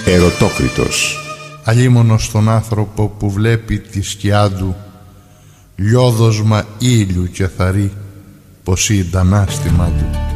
Ερωτόκριτος. Αλίμονο στον άνθρωπο που βλέπει τη σκιά του λιόδοσμα ήλιου και θαρεί πως ήταν άστημα του.